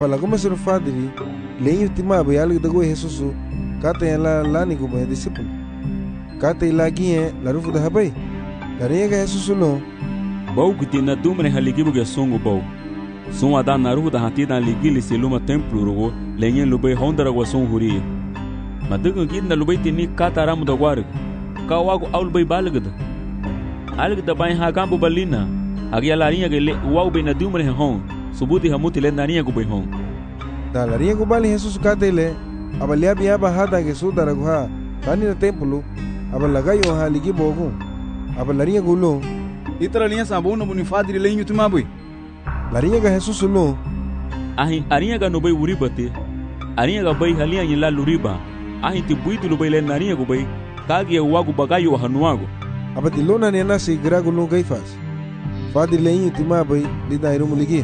Pala começar o fadri, lenho timaba e algo da goe Jesus, cata em lá ni como é discípulo. Cata e lá guia, la rufu da rabai. La rega Jesus não. Bau que tem na dumbre haligibu que songo bau. Som ada na rufu da hatida ligili se luma templo rogo, lenho lubai hondara wa som huri. Madugan kid na lubai tini cata ramu da guarg. Kawago aul bai balgada. Algo da bai hagambo balina. Agia larinha que le uau bem na dumbre hon. Subuti hamuti le narinha go behon. Da larinha go bali Jesus katele, abalia biaba hada que su daraguha, tani na templo, abalagayo ha ligi bogo. Abalarinha go lo. Itra linha sabona bonifadri lenho timabui. Larinha ga Jesus lo. Ahin arinha ga no bai uribate. Arinha ga bai halia yin la luriba. Ahin ti buitu lo bai le narinha go bai. Kagi ya wago bagayo hanuago. Abatilona ne nasi grago lo gaifas. Fadi lenho timabui lida irumu ligi.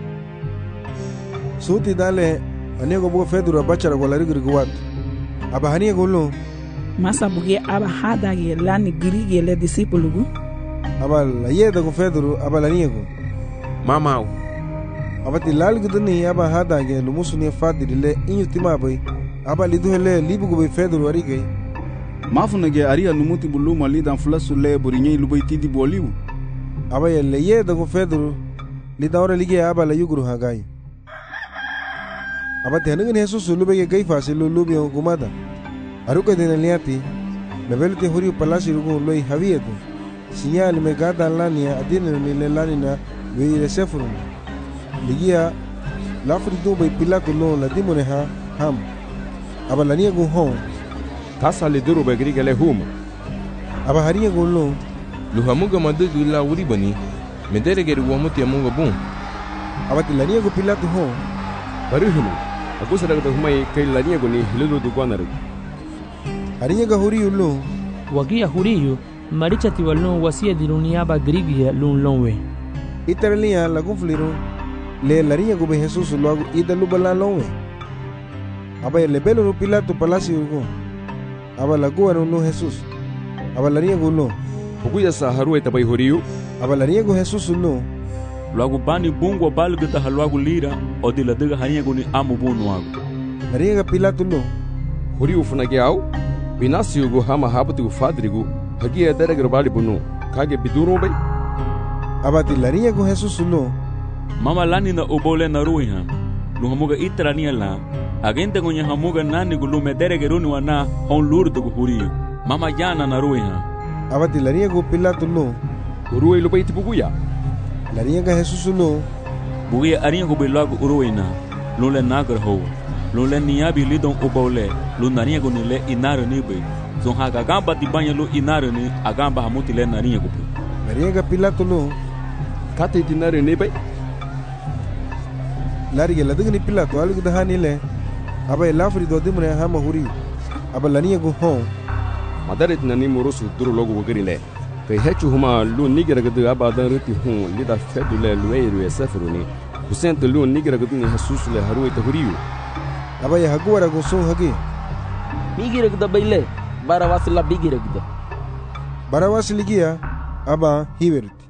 Suti dale anigo bugo fedura bachara gola rigri guat aba hania golo masa buge aba hada ge lani grige le discípulo gu aba la yeda go feduru aba la niego mama aba tilal gudni aba hada ge lumusuni fadi le inyutima bay aba lidu le libu go feduru arige mafuna ge aria numuti buluma lidan flasu le burinye lubai tidi boliu aba le yeda go feduru lidan ora lige aba la yuguru hagai Abate hanungan Jesus lube ke kaifa se lube on gumada. Aruka de liati. Mebelo te hori palasi rugo loi havieto. Signal me gada lania adina ni le lanina ve le sefuru. Ligia la frido be pilato lo la dimone ha ham. Abalania go hon. Tasa le duro be griga le hum. Aba haria go lo. Luhamuga madu la uribani. Medere ge ruamuti amunga bun. Abate lania go pilato hon. Baruhunu. Aku sedang terhumai kai lania goni hilu du kwanaru. Arinya ga huri ulo. Wagia huriyu maricha tiwalno wasia diruniaba grigia lun lonwe. Italia la confliru le larinya go be Jesus lo ida lu bala lonwe. Aba le belo no Pilato palacio go. Aba la go no Jesus. Aba larinya go lo. Okuya sa haru eta bai huriyu. Aba larinya go Jesus lo. Logo bani bungo balga ta halwago lira o de la dega harinha goni amu bunu ago. Maria Pilato lo. Huri ufuna ge au. Binasio go hama habatu fadrigo. Hagia dere grobali bunu. Kage biduro bai. Abati larinha go Jesus lo. Mama lani na obole na ruiha. Luhamuga itrania la. Agente gonya hamuga nani go lume dere geruni wana hon lurdo go huri. Mama jana na ruiha. Abati larinha go Pilato lo. Urui lo bai tipuguya. Larinha ga Jesus lo. Bugia arinha go belago uruina. Lule nagar ho. Lule niabi lidon obole. Lunarinha go nile inaro nibe. Zon haga gamba di banha lu inaro ni agamba hamuti le narinha go. Larinha ga Pilato lo. Kate dinaro nibe. Larinha la dugni Pilato algo da hanile. Aba lafri do dimre hama huri. Aba larinha go hon. Madaret nani morosu duro logo wogrile. Kai hechu huma lu nigira gadu abadan ruti hun lida fedu le lueiru e sefruni. Kusente lu nigira gadu ni Jesus le haru eta huriu. Aba ya hagura go so hagi. Migira gada baile. Barawas la bigira gada. Barawas ligia aba hiberti.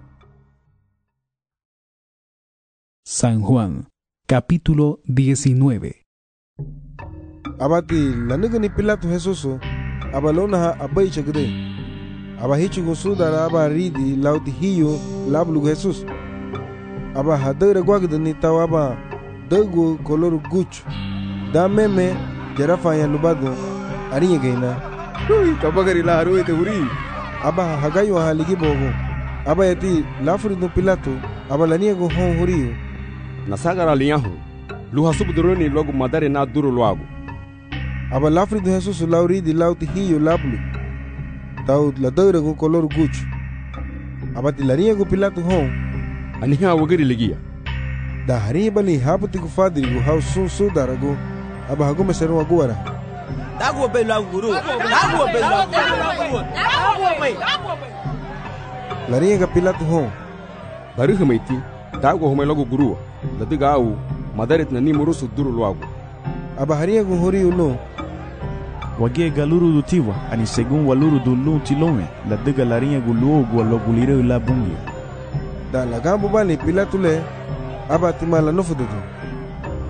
San Juan, capítulo 19. Abati lanugani Pilato Jesus aba lona ha abai chagde. Aba hichu go sudara aba ridi lauti hiyo lablu Jesus. Aba hadere gwagde ni tawaba dago color gucho. Da meme jarafa ya lubado arinya gaina. Ui kabagari la haru ete huri. Aba hagayo haligi bogo. Aba yati lafri no Pilato aba lania go hon huriyo. Nasagara liyahu. Luha subduroni logo madare na duro loago. Aba lafri do Jesus lauri di lauti hiyo lablu. Tau la dore go color gucho. Abati larinha go Pilato hon. Aniha wagari ligia. Da harinha bali haputi go fadri go hau sun darago. Aba hago mesero agora. Dago be la guru. Dago be la guru. Dago be. Larinha go Pilato hon. Baruha maiti. Dago home logo guru. Ladiga au madaret nani murusu duro loago. Aba harinha go hori uno. Wagia galuru do tiwa ani segun waluru do lu tilome la dega larinha gulu go lo gulire la bungi. Da la gambo bali Pilato le aba timala no fududu.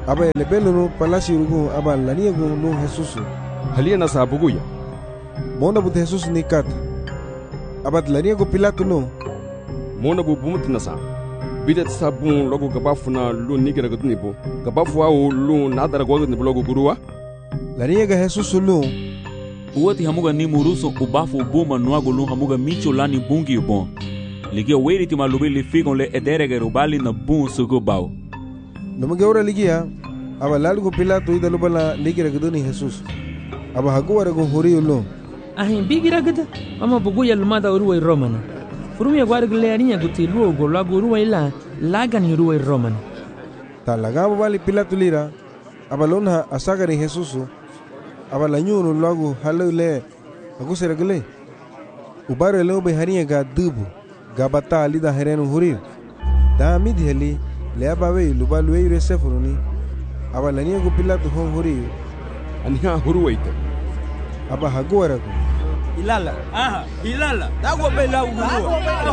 aba lebelo no palacio rugo aba lania go no Jesus halia na sabuguya mona bu Jesus ni kat aba lania go Pilato no mona bu bumut na sa bidat sabun logo gabafuna lu nigera gudni bo gabafu au lu nadara go gudni logo guruwa lania ga Jesus lu uoti hamuga ni muruso ubafu ubuma nuago lu hamuga micho lani bungi ubon ligia weri ti malubi li figon le ederege rubali na bun sugo bau Numuge ora ligia aba lalgo Pilato ida lubala ligira gudni Jesus aba haguara go hori ulo ahin bigira gada ama buguya lumada uruwa romana furumi agwar glerinya guti luo go lago uruwa ila lagan uruwa romana talagabo bali Pilato lira aba lona asaga ni Jesus aba lanyuno lago halule agusera gele ubare lobe hariya ga dubu gabata ali da herenu huri da midi heli le abawe lubalwe ire sefuruni aba lania go Pilato hon huri aniha huruwaita aba haguara go ilala ilala dago bela uguru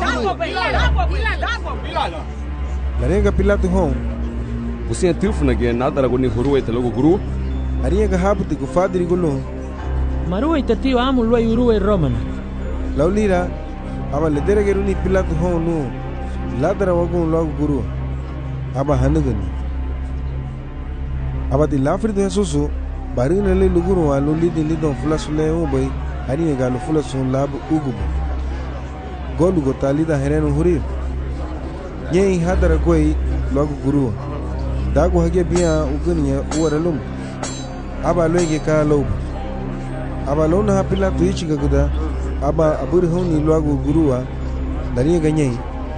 lania Pilato hon usia tifuna ge nadara go ni huruwaita logo guru hariya ga habuti go fadri go lo maruwaita tio amu luwa uruwa romana laulira aba ledere ge runi Pilato hon no ladara wago logo guru aba hanugani aba di lafri de Jesus barina le luguru wa lo lidi lidon fulasule o boy ani ga lo fulasun lab ugubo golu go talida herenu huri nyei hadara koi logo guru dago hage biya uguniya uwaralum aba loge ka lo aba lona ha Pilato yichi gaguda aba abur honi logo guruwa dani ga nyei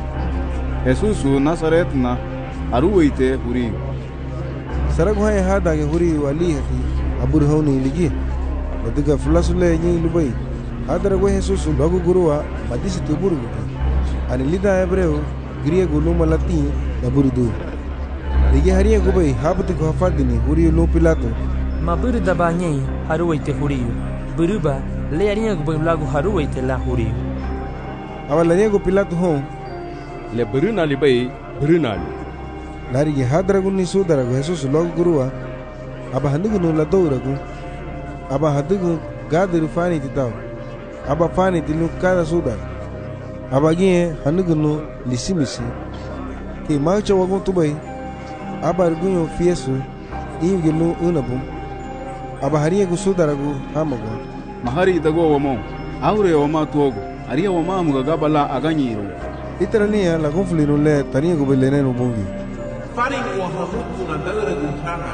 Jesus Nazaret na aruwaite huri sarag hoye hada ge huri wali hati abur honi ligi diga fulasule nyi lubai adara go Jesus logo guruwa madisi tuburu ani lida hebreu griego luma latin da burdu ligi hariya go bai habti go hafadini huri lo Pilato maburu da banyei haruwaite huri buruba le ariya go bai lago haruwaite la huri awala go Pilato hon le buruna libai buruna lari ge hadra gunni sudara go Jesus logo guruwa aba handugu no la doura go aba hadugu gadir fani titaw aba fani tilu kada sudar aba ge handugu no lisimisi ke marcha wago tubai aba gunyo fiesu inge no unabum aba hariya go sudara go hamago mahari dago wamo aure wama tuogo ariya wama mugagabala aganyiro itarania la conflino le tania go belene no bongi fari wa hamuku na dalere gutana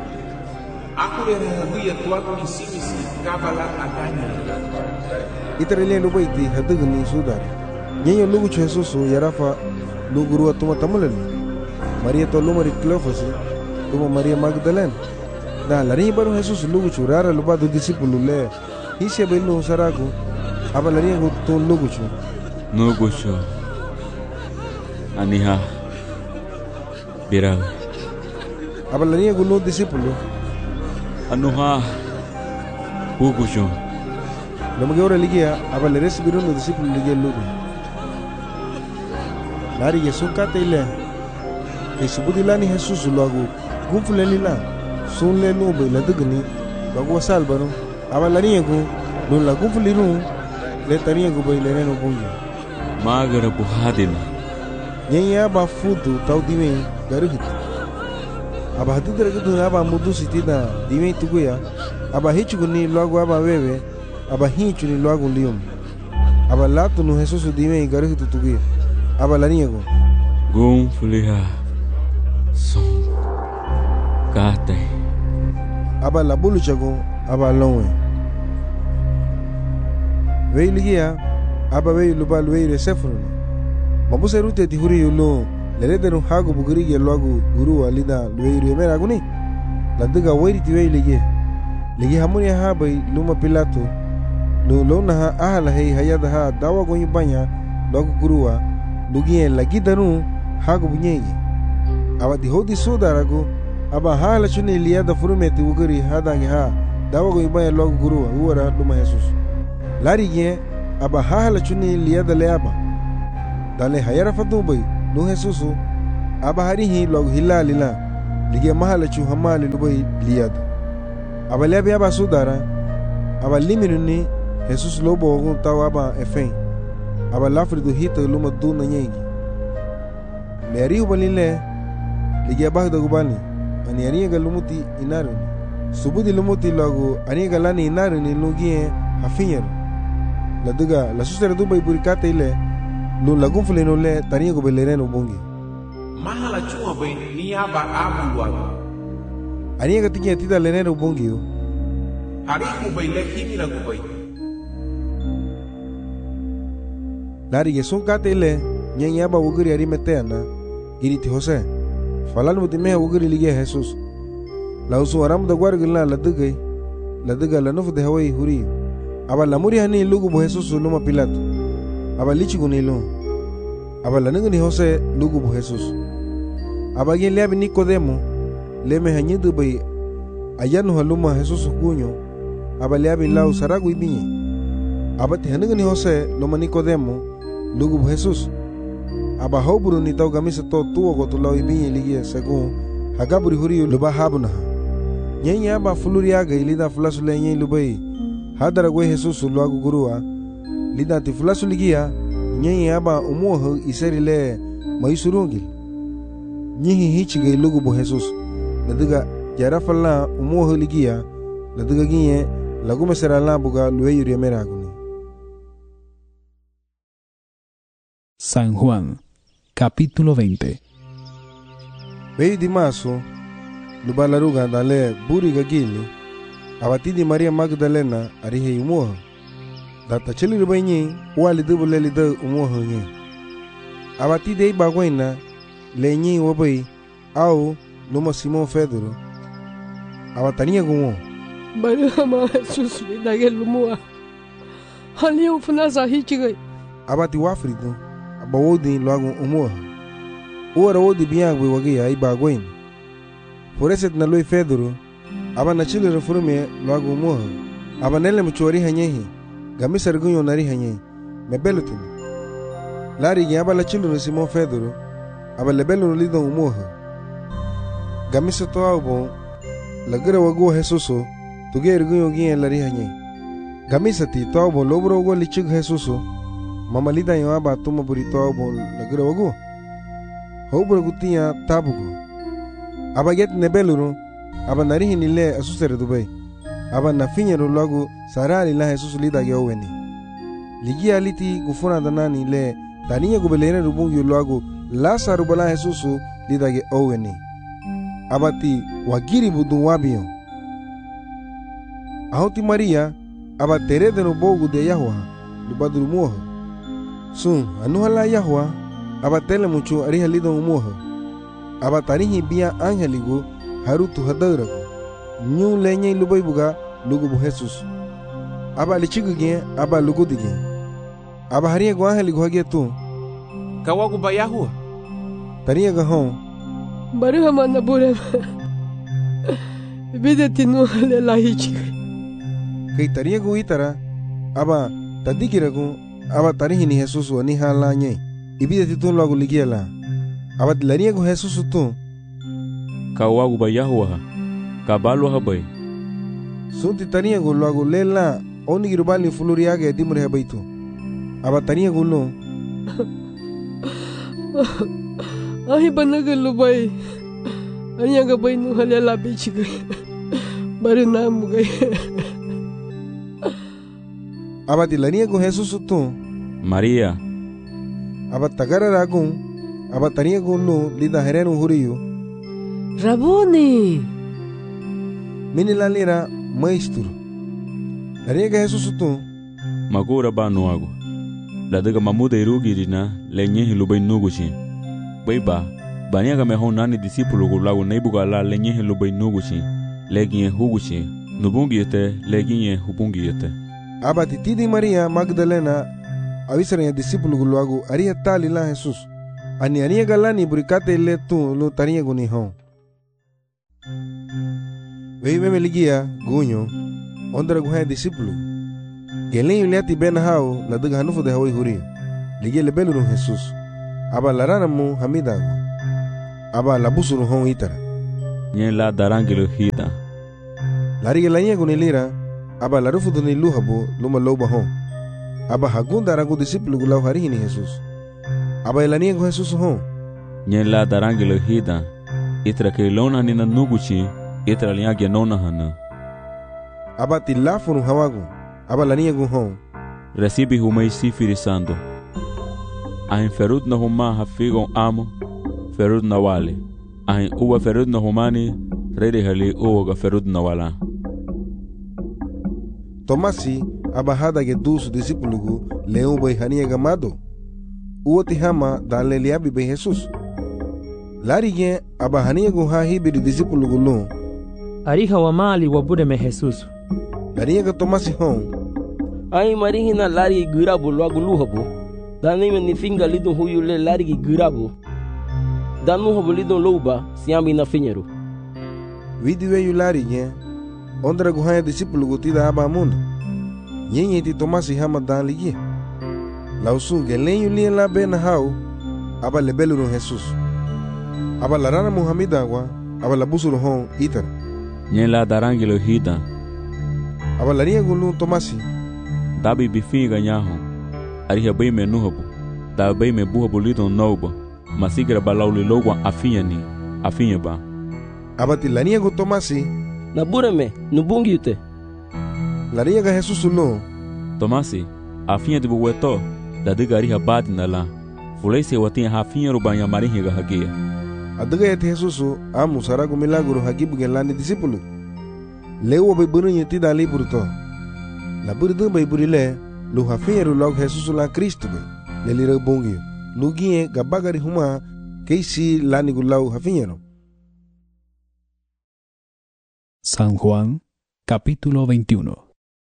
akure habuya tuaku isimisi gabala aganya itarania no baiti hadugu ni sudar nyenyo lugu Jesus yarafa luguru atuma tamulani Maria to lumari Cleofas tuma Maria Magdalena da lari baru Jesus lugu churara luba do discípulo le hise belu sarago aba lari go to lugu chu no gocho aniha birawe aba lari go no discípulo anuha gocho no me ora ligia aba le recibiru no discípulo ligia lugu lari Yesu katele ke subudilani Jesus lugu gumfuleni la sunle no be la dugni lugu salbano aba lari go no la gumfuliru le tania go be le no bungi magara buhadina nyenya ba futu tau dime garuhit aba hadidra gudu aba mudu sitida dime tuguya aba hichuguni lugu aba wewe aba hichuni lugu lium aba latu no Jesus dime garuhit tuguya aba lania go gum fuliha son kate aba la bulu chago aba lonwe weiligia aba we lubal we resefru mabuse rute ti huri yulo lelederu hago buguri ge logo guru alida luiru mera guni ladiga weiri ti weiligia ligi hamuni ha bai luma Pilato no lona ha ahla hey hayada ha dawa go yibanya logo guruwa lugie lagi danu hago bunyegi aba di hodi sudarago aba hala chuni liada furumeti uguri hadangi ha dawa go yibanya logo guruwa uwara luma Jesus lari ge aba hala chuni liada leaba dale hayara fatu bai no Jesus aba hari hi logo hilala ligia mahala chu hamali lubai liado. Aba liabi aba sudara, aba liminuni Jesus lobo ogun tawa aba efen. Aba lafridu hita luma duna nyengi. Le arihu balile ligia bahda gubani, ani ariga lumuti inaruni. Subudi lumuti lagu ariga lani inaruni lugie hafinyaru. Laduga la susera dubai burikate ile lu lagun fuleno le tania go belereno bungi. Mahala chuma bai ni aba abu wago. Ariga tinya tida lenero bungi yo. Arihu bai le himi la gubai. Lari yesun kate ile nyengi aba wugiri arimeteana iriti Jose. Falan mutimeha wugiri ligia Jesus. La usu aram da guargila laduga la nufu de Hawaii huri. Aba la muri hani lugu bu Jesus luma Pilato. Aba lichi gunilo. Aba la ningni Jose lugu bu Jesus. Aba gen liabi Nicodemo leme hanyidu bai ayanu haluma Jesus kunyo. Aba liabi lau saragu ibinye. Aba ti haningni Jose luma Nicodemo lugu bu Jesus. Aba hauburu ni tau gamisa to tuo gotu lau ibinye ligia segun hagaburi huri luba habunaha. Nyenye aba fuluriaga ilida fulasu lenye lubai hadara gwe Jesus luagu gurua lida ti fulasu ligia nyenye aba umuho iseri le maisurungil nyihi hichige lugu bu Jesus laduga jarafala umuho ligia laduga ginye lagu mesera labuga luwe yuri meraguni. San Juan, capítulo 20. Vei di maso lubalaruga dale buri gagili abatidi Maria Magdalena arihe umuho data chili rubainyi wali dubule lida umuho nye abatide ibagwaina lenyi wabai au numa Simon Pedro abatania gumo bari hama Jesus lidage lumua hali ufuna hichigai abati wafrido abawodi luagu umuho uara wodi biagwe wagia ibagwaina Foreset na lui Pedro aba na chile reforme luagu umuho aba nele mchuari hanyehi gamisa rgunyo nari hanyehi mebelutin lari gi aba la chile Simon Pedro aba lebelu lido umuho gamisa to abo lagira wagu Jesuso tuge rgunyo gi lari hanyehi gamisa ti to abo lobro go lichig Jesuso mama lida yo aba tuma buri to abo lagira wagu hobro gutia tabugo aba get nebeluru aba narihi nile asusere dubai aba nafinyeru lagu sarali la Jesus lida geweni ligia liti gufuna danani le taniya gubelene rubungi lagu la sarubala Jesus lida ge oweni abati wagiri budu wabiyo ahoti Maria aba terede no bogu de Yahwa lubadru muho sun anuhala Yahwa aba tele mucho ariha lida muho aba tarihi bia angeligo harutu hadarago nyu lenye lubai buga lugu bu Jesus aba lichiguge aba lugu dige aba haria go angeligo hage tu kawagu ba Yahwa tariya ga hon bari hama na bure bide tinu le lahichi kai tariya go itara aba tadikirago aba tarihi ni Jesus ni halanye ibide titun lagu ligiela aba dilariya go Jesus tu kawagu ba Yahwa kabalo habai sunti tariya go lagu lela oni girubali fuluriaga dimure habaitu aba tariya go lo ahi banaga lubai anya ga bainu halela bichiga bari namu gai aba dilariya go Jesus tu Maria aba tagara ragun aba tariya go lo lida herenu huriyo Rabuni minila lira maestro ariga Jesus tu magura ba noago ladaga mamuda irugirina lenye hilubai nugushi baiba baniaga me honani discípulo go lago neibuga la lenye hilubai nugushi leginye hugushi nubungi yete leginye hubungi yete aba titidi Maria Magdalena avisara discípulo go lago aria tali la Jesus ani aria galani burikate le tu lo tariya go ni hon Vei me ligia gunyo ondra guha discípulo gelen yati ben hao la daga hanufu de hawi huri ligia le beluru Jesus aba larana mu hamidago aba labusuru hon itara Nyen la darangelo hita. Lari la niego ni lira, aba la rufu ni luhabo, luma loba hon. Aba hagun darangu discípulo gulau hari ni Jesus. Aba la niego Jesus hon. Nyen la darangelo hita. Itra ke lona ni na nuguchi, itra liage nona hana. Aba tilafunu hawagu, aba la niego hon. Recibi humai sifiri sando. Ahin ferut na huma hafigon amo, ferut na wale. Ahin uwa ferut na humani, rede hali uwa ga ferut na wala. Tomasi aba hada ge dusu disipulugu leu bai hania gamado. Uwa tihama dan le liabi bai Jesus. Lari ge aba hania gu ha hibiri disipulugu lo. Ariha wa mali wa bude me Jesus. Lari ge Tomasi hon. Ai marihina lari girabu logo luhabo. Dani me ni finga lido huyu le lari girabu. Danu hobo lido louba siambi na finheiro. Vidi veio lari ge. Ondra gu haya disipulugu tida aba mundo. Nyenye ti Tomasi hama dan ligi. Lausu ge lenyu lien la bena hau. Aba lebelu no Jesus. Aba larana Muhamida agua. Aba la busuru hon itar. Nyen la darangelo hita. Aba laria gulu Tomasi. Dabi bifinga nyaho. Ariha bai me nuhabu. Da bai me buhabu lidon nauba. Masigra balauli logwa afinha ba. Abati lania gu Tomasi. Na burame, no bungite. Laria ga Jesus no. Tomasi, afinha de buweto. Da diga ariha bati na la. Fulese watinha hafinha rubanya marihi ga hagia. Adiga ete Jesus amu saragu milagro hagibu gen lani disipulu. Leu bai bununye tida liburu to. La buridu bai burile. Lu hafinha ru log Jesus la Cristo bai. Lelira bongi. Lugie gabagari huma keisi lani gulau hafinha no. San Juan, capítulo 21.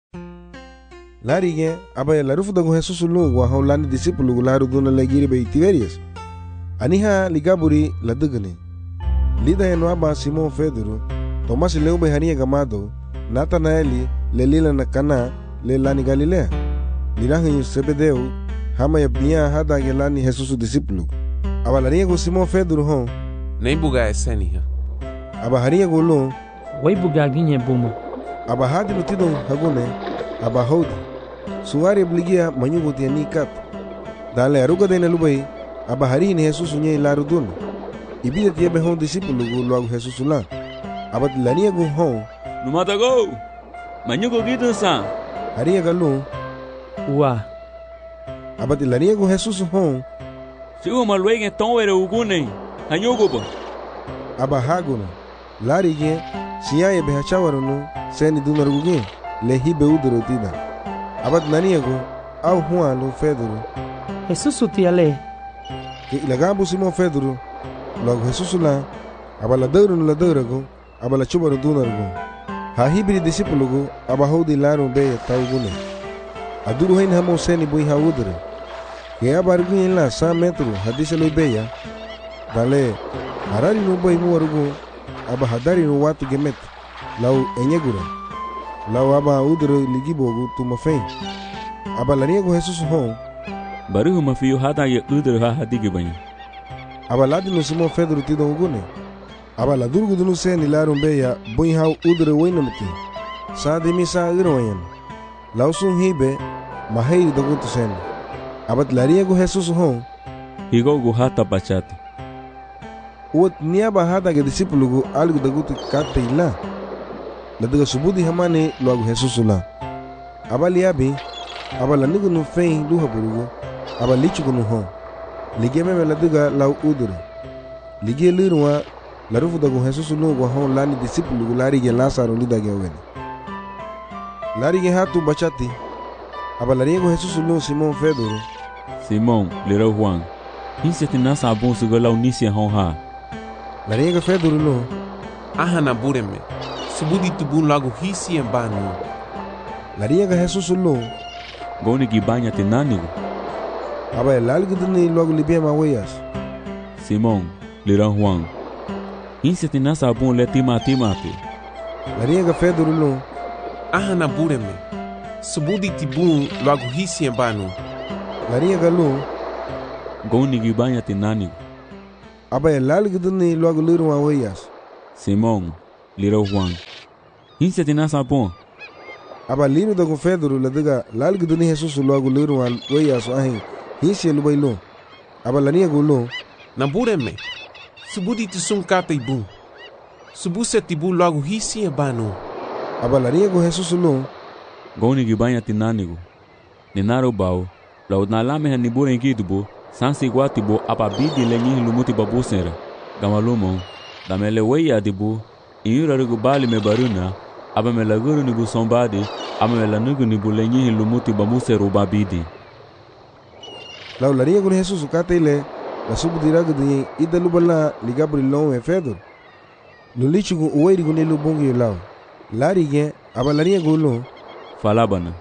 Larige, abaya la rufu dago Jesus lu wa haulani disipulu gularu duna legiri bei Tiberias. Aniha ligaburi la dugani. Lida eno aba Simon Pedro, Tomasi leu bei hania gamado, Natanaeli le lila na Kana le lani Galilea. Lirahin Sebedeu, hama ya bia hada gelani Jesus disipulu. Aba laria go Simon Pedro hon. Nem buga esenia. Aba haria go lu. Wai bugaginye buma. Aba hadi lutidon hagone. Aba hodi. Suari obligia manyugo tiani kat. Dale aruga dena lubai. Aba hari ni Jesus nye laru dun. Ibida tiebe hon disipulu go luagu Jesus la. Aba tilania go hon. Numata go. Manyugo gitu sa. Haria galu. Wa. Aba tilania go Jesus hon. Sigo malwege tonwere ugune. Hanyugo ba. Aba haguna. Lari ge. Siyaye behachawarunu. Seni dunaruguge. Lehibe udero tida. Abat naniego. Au Juan lo Pedro. Jesus utiale. Que ilagabu Simon Pedro. Logo Jesus la. Aba la deuro no la deurago. Aba la chubaru dunargo. Ha hibri disipulugo. Aba hodi laru beya taugune. Aduru hain hamo seni bui ha udere. Que aba arguin la 100 metro. Hadise lo beya. Dale. Harari no bui muarugo. Aba hadari no watu gemet. Lau enyegura. Lau aba udere ligibogu tumafen. Aba laniego Jesus hon. Baruhu mafiyo hata ye udere ha hadigi banya. Aba ladino Simon Pedro tido ugune. Aba la durgu dunu seni larum beya bui hau udere wainamati. Sa demi sa irwayan. Lau sun hibe mahiri dagutu seni. Aba laniego Jesus hon. Higo gu hata bachati. Uot niaba hada ge disipulugu algu dagutu kate ila. Ladaga subudi hamane loagu Jesus la. Aba liabi. Aba la nigu nu fein luha burugu. Aba lichugu nu hon. Ligie meme ladaga lau udure. Ligie lirwa. La rufu dagu Jesus lu gwa hon lani disipulugu lari ge Lazaro lida ge owene. Lari ge hatu bachati. Aba lari ge Jesus lu Simon Pedro. Simon lira Juan. Hisi tinasa abon suga lau nisi hon ha. Lari ge Pedro lu. Aha na bureme. Subudi tubun lagu hisi embanu. Lari ge Jesus lu. Goni gibanya tinanigo. Aba lalgu duni logo libia mawayas. Simon lira Juan. Hisi tinasa abon le timati. Lari ge Pedro lu. Aha na bureme. Subudi tibun lagu hisi embanu. Lari ge lu. Goni gibanya tinanigo. Aba lalgu duni logo liru mawayas. Simão, lira Juan. Hinse tina sapon. Aba lino da confedero la daga lalgu duni Jesus logo liru wan weya so ahin. Hinse lu bailo. Aba lania gulo. Nambureme. Subudi tisum kata ibu. Subu setibu logo hisi abano. Aba lania go Jesus lo. Goni gibanya tinanigo. Ninaro bao. La udnalame hanibure ngidubo. Sansi guatibo apa bidi lenyi lumuti babu senra. Gamalumo. Damele weya dibu. Inyura rigu bali me baruna. Aba me laguru nibu sombadi. Aba me lanugu nibu lenyi lumuti bamu seru babidi. La ularia go Jesus kata ile. La subu diragu di ida lubala ligabri long e fedor. Lulichugu uweri go nilu bongi yulaw. Lari gen aba laria go lo. Falabana.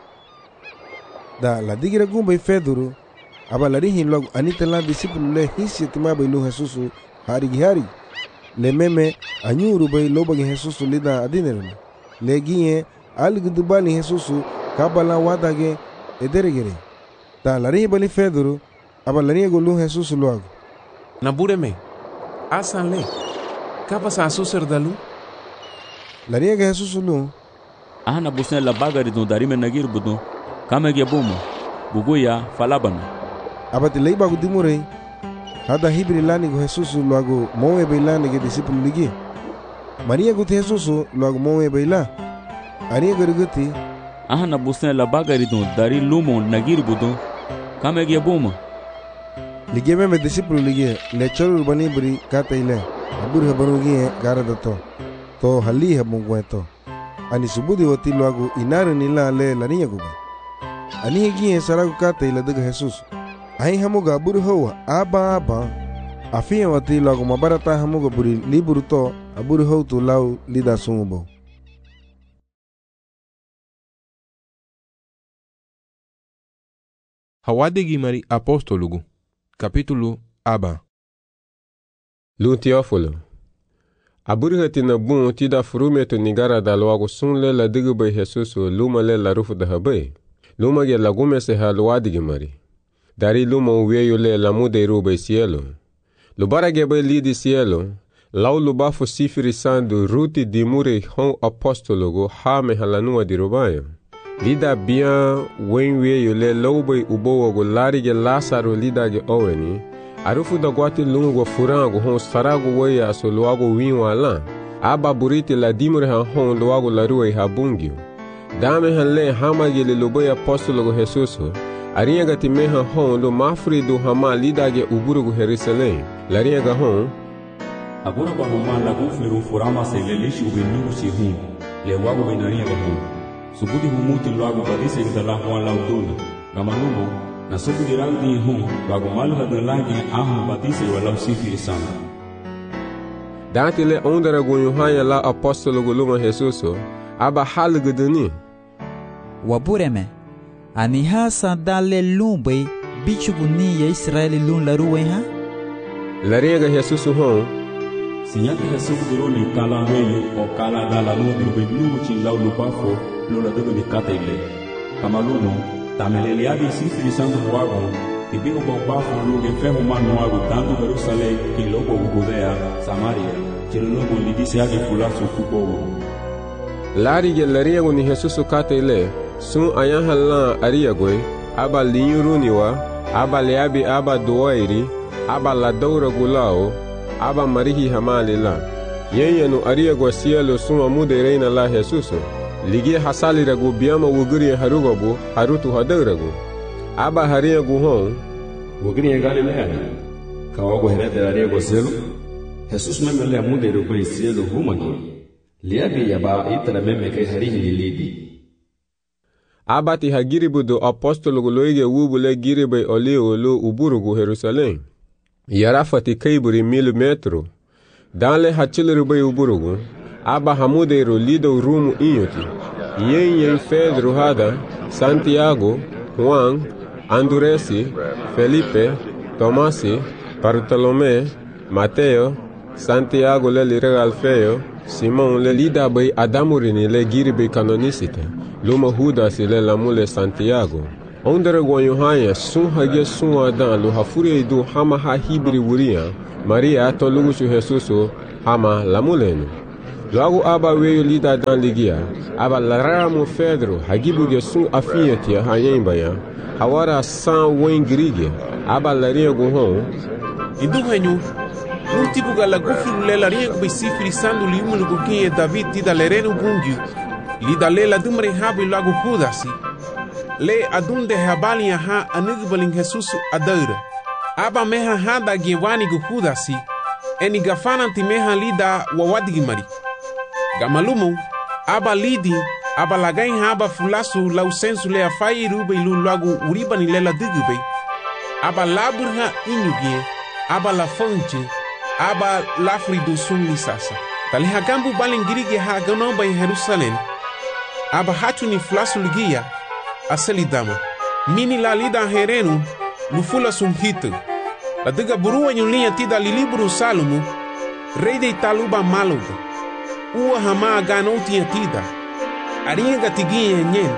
Da la digira gumba e fedoro. Aba larihin logo anita la discípulo le hisi timaba ilu Jesus hari. Le meme anyuru bay loba ge Jesus lida adinerna. Le gie algu dubali Jesus kabala wadage ederegere. Da larihin bali fedoro aba larihin golu Jesus logo. Nabureme. Asan le. Kapa sa suser dalu. Larihin ge Jesus lo. Ahana busen la bagari do darime nagir budo. Kamege bomo. Buguya falabana. Abati lei bagu dimurei. Hada hibri lani go Jesus logo moe beilani ge discípulo ligi. Maria go Jesus logo moe beila. Ari garguti. Ahana busen la bagari do dari lumo nagir budo. Kamege bomo. Ligi me discípulo ligi le cholu bani bri kata ile. Abur habarugi gara dato. To hali habungweto. Ani subudi wati logo inaru nila le laniya guba. Ani higi saragu kata ile daga Jesus. Ahi hamuga buru hoa aba afia wati lagu mabarata hamuga buri liburu to aburu hou tu lau lida sungubo. Hawadigi mari apostolugu capítulo aba. Lu Teófilo. Aburu hati na bun tida furumeto nigara da loago sunle la digu bay Jesus luma le la rufu da habay. Luma ge lagume se haluadigi mari. Dari luma uveio le la mude ruba cielo. Lubara gebe lidi cielo. Lau luba fu sifiri sandu ruti di mure hon apostologo ha me halanua di rubayo. Lida bian wenweio le loube ubogo larige Lázaro lida ge oweni. Arufu da guati lungo furango hon sarago weya so luago winwa lan. Aba buriti la dimure hon luago la rua habungio. Dame han le hamage le lobe apostologo Jesuso. Ariaga timeha hon lo mafri do hama lidage uburugu Jerusalém. Lariaga hon. Agora ba homa la gufiru furama se le lishi ubinu si hum. Le wago benariaga hon. Subudi humuti loago badise da la hon la uduna. Gamanumo na subudi randi hum wago malu hadna lagi ahum badise wala sifiri sana. Dati le ondara gonyo haya la apostologo luma Jesuso. Aba halgu duni. Wabureme. Ani hasa dale lumbe bichugu ni ya Israeli lun la ruwe ha? Lariaga Jesus hon. Sinyaki Jesus diro ni kala weyo o kala dala no dirbe lumu chin lau lupafo lo la dogo ni kata ile. Kamaluno tamelele abi sifiri sandu wago ibi ubo bafo lo ge fehu manu wago tandu Jerusalem ki logo Judea Samaria chilo logo ni disi yake fulasu kubogo. Larige lariago ni Jesus kata ile. Sun ayan halan ariagwe, aba linyuruniwa, aba leabi aba duwairi, aba la daura gulao, aba marihi hamalila. Yenyanu ariagwa cielo sun amude reina la Jesuso. Ligie hasali ragu biama wuguri harugobu, harutu hadauragu. Aba hariagu hon. Wuguri Galilea. Kawago herete ariagwa cielo. Jesus memele amude rubai cielo humagi. Leabi yaba itara meme kai harihi lilidi. Abati hagiribu do apostolo loige wubule giribe olio lo uburugu Jerusalém. Yarafati kaiburi 1000 metro. Danle hachilirube uburugu. Aba hamudero lido rumu inyoti. Yen Pedro hada, Santiago, Juan, Anduresi, Felipe, Tomasi, Bartolomé, Mateo, Santiago le lirega Alfeo, Simon le lida bay adamurini le giribe canonicite. Luma Judas le lamule Santiago. Ondere Guanyuhaya sun hage sun adan lo hafure du hama ha hibri wuria. Maria to lugusu Jesuso hama lamulenu. Logo aba weyo lida dan ligia, aba laramo Pedro hagibu ge sun afiati hayemba ya. Hawara san wen grige, aba laria go hon. Induhenyu, num tipo galagufu le laria go sifri sandu liumu go quem é David tida lereno bungu. Lida lela dumre habi lago Judasi. Le adunde habali ha anugbalin Jesus adaura. Aba meha hada gewani go Judasi. Eni gafana timeha lida wawadigi mari. Gamalumo, aba lidi, aba lagain haba fulasu lau sensu le afai rube ilu lagu uribani lela digube. Aba laburha inyugie, aba la fonte, aba lafri do sun lisasa. Tali hagambu balingirige ha ganomba em Jerusalém. Aba hatu ni fulasu ligia, aselidama. Mini la lida herenu, lufula sum hito. La diga burua nyulinha tida liliburu Salomo, rei de Italuba maluga. Ua hama ganou tinha tida. Arinha gatiguinha nhen.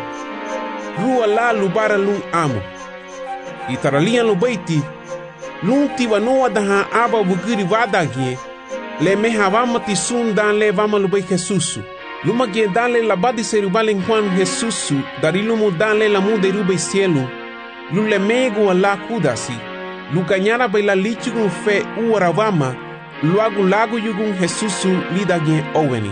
Rua lá lubara lum amo. Itaralinha lubaiti. Lum tiwa noa daha aba bugiri wadagie. Le meha vama tisun dan le vama lubai Jesusu. Luma gien dan le labadi serubalen Juan Jesusu. Dari lumu dan le lamu de rubai cielo. Lule mego ala kudasi. Lukanyara baila lichugun fe uaravama. Luagu lagu yugun Jesusu lidagien oweni.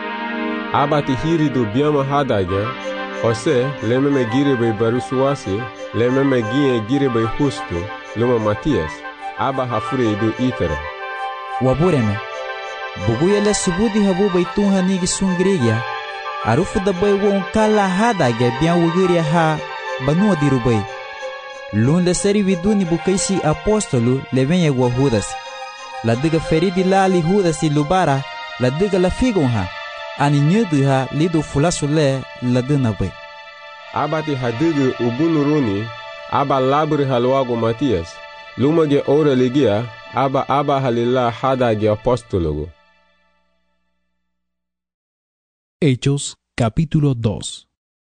Aba tihiri do biama hadagien. Ose lememe gire bei barusuasi. Lememe gire bei Justo. Luma Matias. Aba hafure do itere. Wabureme. Buguyele subudi habu bei tunha nigi sungrigia. Arufu da bei won kala hadagia bian wugiria ha banua dirubai. Lun le seri viduni bukaisi apostolo le venye gua Judas. La diga feridi la li Judas lubara la diga la figonha. Ani nyudu ha lido fulasu le la dina bai. Abati hadiga ubunuruni aba labri halwago Matias. Lumage ora ligia aba halila hadagi apostologo. Hechos capítulo 2.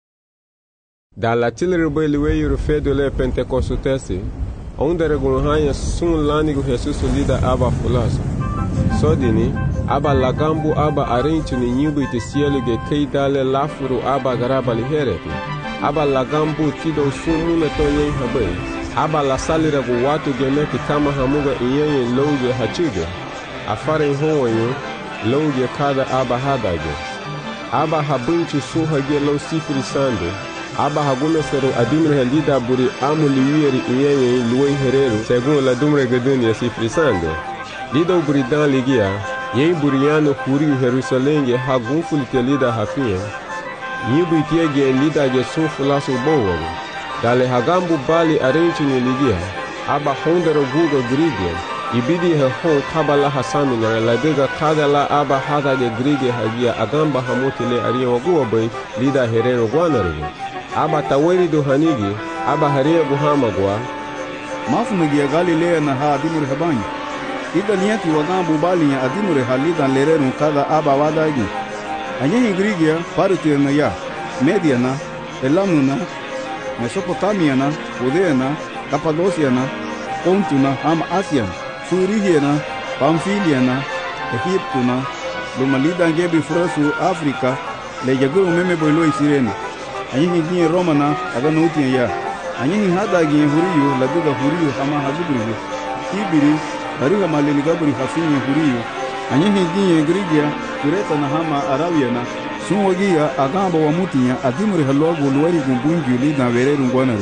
Da la tilre liweiro fedo le pentecostesi, onde regunhanya sun lanigo Jesus lida aba fulaso. Sodini, aba lagambu aba arentu ni nyubu itesielo ge keidale lafuru aba garaba lihereti. Aba lagambu tido sun mumetonye habai. Aba la salira gu watu gemeti kama hamuga iyenye loge hachuge. Afare honwanyo, loge kada aba hadage. Aba habunchu sun hage lo sifri sande. Aba hagume seru adumre halida buri amu liwieri iyenye luwe hereru segun la dumre gaduni ya sifrisande. Lido buri dan ligia, yen buriano kuriu Jerusalenge hagun fulite lida hafia. Nyibu itiege lida je sun fulasu bowagu. Dale hagambu bali arenchu ni ligia, aba hondero guga grigien. Ibidi he hon kabala hasamina la diga kadala aba hadage grige hagia agamba hamutile ariya waguwa bay lida herero guanarugu. Aba taweri do hanigi, aba haria guhamagwa. Mafunugia Galilea na ha adimure habanyi. Ida niati wagambu bali ya adimure halida lerenu kada aba wadagi. Anyehi Grigia, Parutirna ya, Mediana, Elamnuna, Mesopotamiana, Udeana, Cappadociana, Pontuna, Ham Asian, Surigiana, Pamfiliana, Egiptuna, Lumalida ngebi Frasu, Afrika, le jaguru meme boiloi sirene. Anyehi gine Romana agano utia ya. Anyehi hada gine huriyo laduga huriyo hama hazuburiyo. Ibiri hariha maleligaburi hafinye huriyo. Anyehi gine Grigia Kureta na hama Arabiana. Sunwagia agamba wa mutia adimuri halwagu luwari gumbungi lida vereru ngwanare.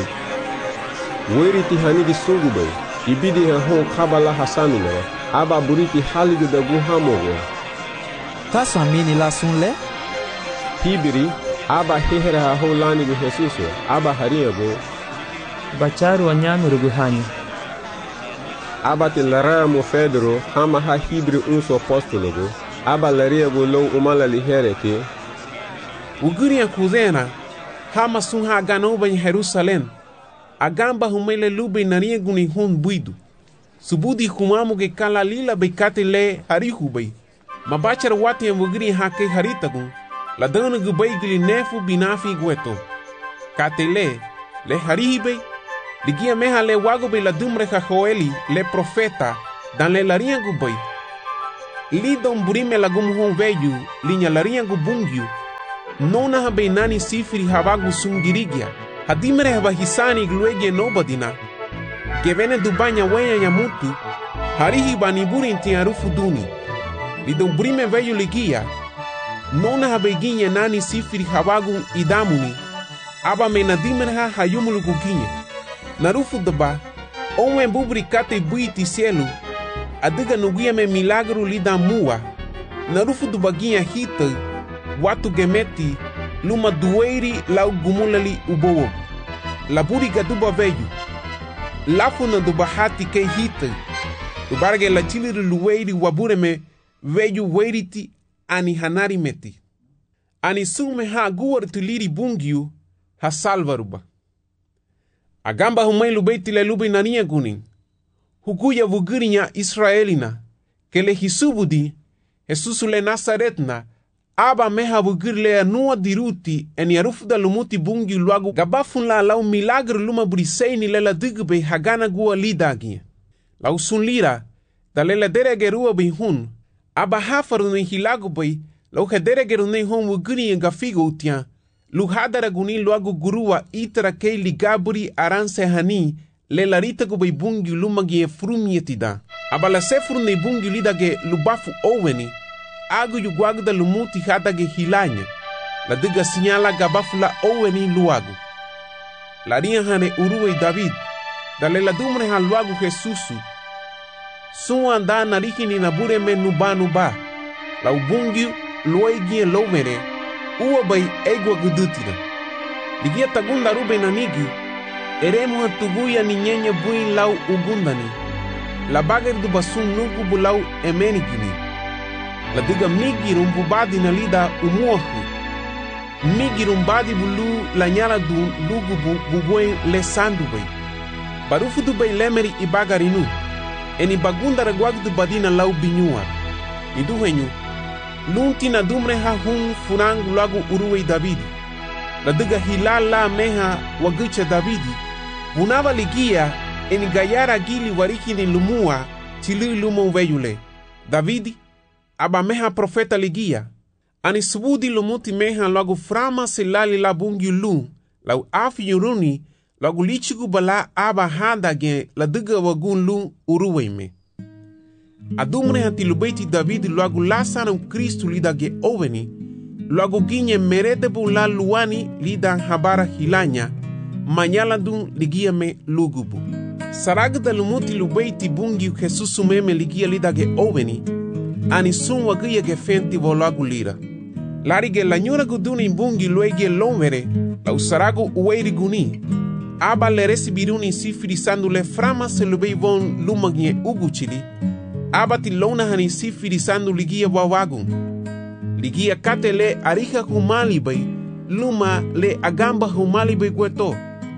Weri tihanigi sungubay. Ibidi he hon kabala hasamina. Aba buriti haligu da guhamogo. Kaso amini la sunle? Ibiri aba hehera ha holani gu Jesusu, aba haria go. Bacharu anyanu ruguhani. Aba tilara mo Pedro, hama ha hibri unso apostolo go. Aba laria go low umala liherete. Uguria kuzena, hama sun ha ganoba em Jerusalém. Agamba humele lube naria guni hun buidu. Subudi kumamu ge kala lila bekate le harihubay. Mabachar wati en ugri ha ke haritagun. La dana gubay gili nefu binafi gueto. Katele, le haribe, ligia meha le wagobe la dumre ha joeli, le profeta, dan le laria gubay. lidon burime lagum hon veju linya larinha gu bungyu nona habe nani sifiri habagu sungirigia hadimere haba hisani gluegie nobadina gevene dubanya wenya nyamutu harihi baniburi inti arufu duni lidon burime veju ligia nona habe ginye nani sifiri habagu idamuni aba menadimere ha hayumulu guginye narufu daba onwe bubri kate buiti cielo adiga nuguia me milagro lida mua narufu dubaginha hita watu gemeti luma dueiri lau gumulali ubowo laburi gaduba veju lafu na dubahati ke hita dubarge la chiliri lueiri wabureme veju weiriti ani hanari meti ani sume ha guar tuliri bungiu ha salvaruba agamba humai lubeiti le lubi narinha gunin hukuya vugirinya Israelina kele hisubudi Jesusu le Nazaretna aba meha vugirle anua diruti eni arufuda lumuti bungi luagu gabafun la lau milagre luma briseini lela digbe hagana gua lidagi lau sun lira da lela deregerua bihun aba hafaru ni hilagu bai lau hederegeru ni hon vugirinya gafigo utia luhadara guni luagu gurua itara kei ligaburi aranse hani le larita go bai bungi lumagi frumietida abala sefru ne bungi lidage lubafu oweni agu yuguagda lumuti hadage hilanya la diga sinyala gabafu la oweni luagu la ria hane uruwe David dale la dumre ha luagu Jesusu suwa anda narikini nabure me nuba la ubungi luegi lovere uwa bai egwa gudutira digia tagunda rube nanigi eremu hatuguya ni nyenye buin lau ugundani la bager du basun nuku bulau emenigini la diga migirum bubadi na lida umuahu migirum badi bulu la nyala du lugu bubuen le sandu bay barufu du bay lemeri ibagarinu eni bagunda regwag du badina lau binyua iduhenyu lunti na dumre ha hun furangu lagu uruwe Davidi la diga hilala meha wagucha Davidi unava ligia eni gayara gili wariki ni lumua chili lumo veyule Davidi aba meha profeta ligia ani subudi lumuti meha lagu frama silali la bungi lu lau afi yuruni lagu lichigu bala aba handage la diga wagun lu uruwe me adumre hati lubeiti Davidi lagu lasana Kristu lidage oveni lagu ginye merete bu la luani lidan habara hilanya manyala dun ligia me lugubu saragda lumuti lubeiti bungi Jesusu meme ligia lidage oveni ani sun wagia ge fenti volagu lira larige la nyura guduni bungi luege lomvere lau saragu uweiri guni aba le resibiruni sifiri sandule frama se lubei von lumagne uguchili aba ti lona hani sifiri sandu ligia wawagun ligia katele arika humali bay luma le agamba humali bay gueto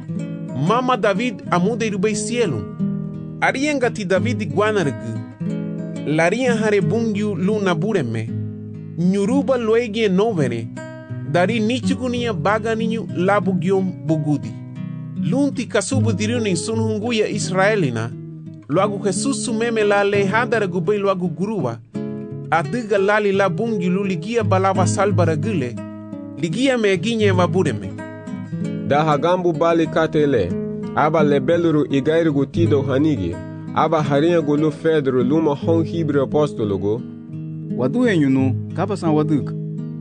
mama David amude irubay cielo arienga ti David guanargu laria hare bungiu luna bureme nyuruba luegie novene dari nichugunia baga ninyu labu giom bugudi lunti kasubu diruni sunhunguya Israelina luagu Jesusu meme la lehadara gubay luagu gurua adiga lali la bungi luligia balava salbara gule ligia meginye wabureme da hagambu bali katele aba lebeluru igairigu tido hanigi aba harinha gulu fedro luma hon hibre apostologo wadu enyunu kapasan waduk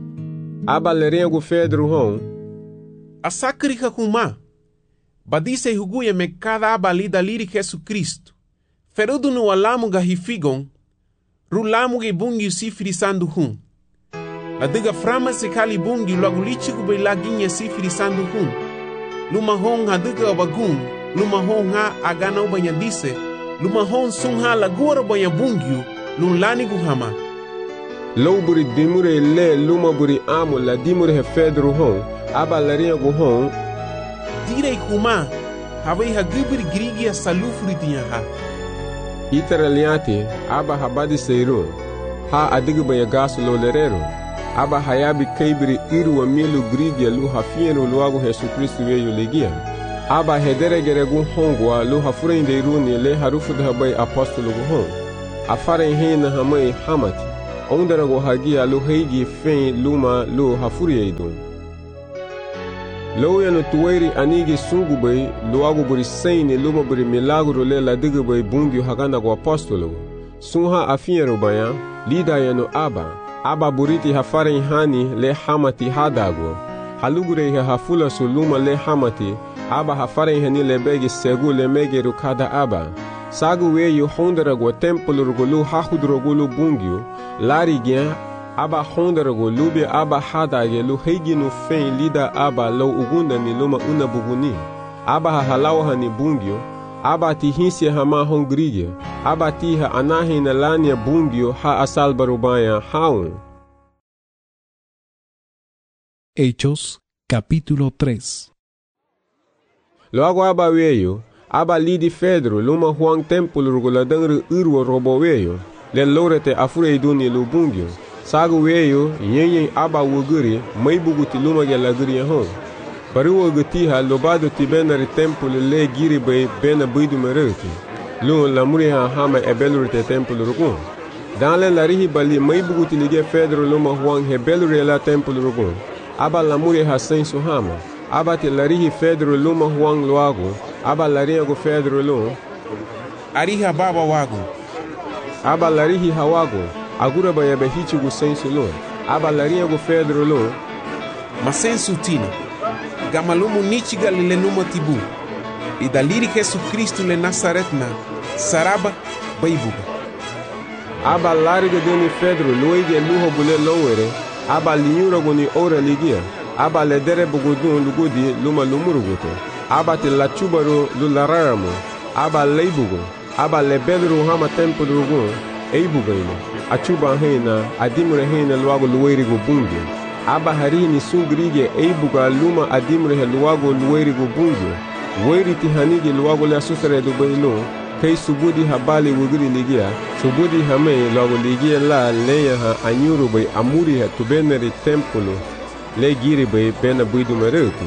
aba lerinha fedro hon asakrika kuma badise huguya me cada aba lida liri Jesu Kristo ferudu no alamu gahifigon rulamu ge bungi sifiri sandu hun la diga frama se kali bungi logo lichigu be laginha sifiri sandu hun luma hon hadiga bagun luma hon ha agana ubanya dise luma hon sun ha lagura banya bungiu lulani guhama loburi dimure le luma buri amu la dimure he fedro hon aba larinha gu hon direi kuma havei hagibri grigia salufri tinha ha Itaraliati aba habadi seirun ha adigu baya gasu lo lerero aba hayabi kaibri iru wa milu grigia lu hafienu luagu Jesu Kristu weyu legia aba hedere geregu hongwa lu hafurende iruni le harufu da habai apostolo gu hong afare hina hamai hamati ondarago hagia lu heigi fen luma lu hafuriaidun. Lo yano tuwairi anigi sungu bai luago buri saini luma buri milagro le la diga bai bungi hagana go apostolo. Sunha afiero baya lida yano aba buriti hafare hani le hamati hadago. Halugure hafula suluma le hamati aba hafare hani le begi segu le mege rukada aba. Sagu weyu hondarago templo rugulu hahudrogulu bungio lari gyan aba hondarago lube aba hadage lu heiginu fen lida aba lo ugunda ni luma una buguni aba halawa ni bungio aba tihinsi hama hongrige aba tiha anahi na lania bungio ha asal barubaya haun. Hechos capítulo 3. Logo aba weyu aba lidi Pedro luma huang templo ruguladangru urwo robo weyu le lorete afureiduni lu bungio sagu weyu yenyen aba wuguri mai buguti luma gela guri hon bari wogati ha lobado tibenari templo le giri bay bena bidu mereti lu la muri ha hama ebelurite templo rugun dans le larihi bali mai buguti lige Pedro luma huang hebelure la templo rugun aba la muri ha sensu hama aba te larihi Pedro luma huang loago aba larihi go Pedro lu ariha baba wago aba larihi hawago agura ba yabe hichigu sensu lu aba larihi go Pedro lu masensu tina gamalumu nichiga lile numa tibu idaliri Yesu Kristu le Nazaretna saraba baibuga aba lariga deni Pedro luige luho bule lowere aba linyura goni ora ligia aba le dere bugudun lugudi luma lumuruguto aba te la chubaru lulararamu aba leibugo aba le bedru hama tempo rugun eibugaino achuba heina adimure heina luago luwerigo bungi aba harini sungrige eibuga luma adimure luago luwerigo bungi weri tihanigi luago le asusare do baino kei subudi habali wugiri ligia subudi hame luago ligia la leya ha anyuru bay amuri ha tubeneri tempolo le giri bay bena buidu merutu